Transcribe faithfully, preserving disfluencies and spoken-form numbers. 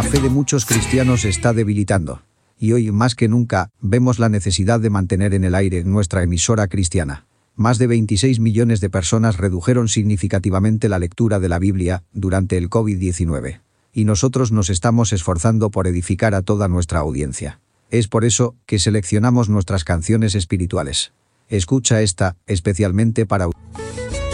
fe de muchos cristianos se está debilitando. Y hoy más que nunca, vemos la necesidad de mantener en el aire nuestra emisora cristiana. Más de veintiséis millones de personas redujeron significativamente la lectura de la Biblia durante el COVID diecinueve. Y nosotros nos estamos esforzando por edificar a toda nuestra audiencia. Es por eso que seleccionamos nuestras canciones espirituales. Escucha esta, especialmente para